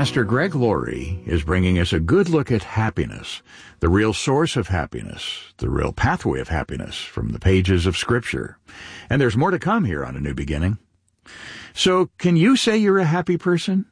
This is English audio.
Pastor Greg Laurie is bringing us a good look at happiness, the real source of happiness, the real pathway of happiness from the pages of Scripture. And there's more to come here on A New Beginning. So, can you say you're a happy person?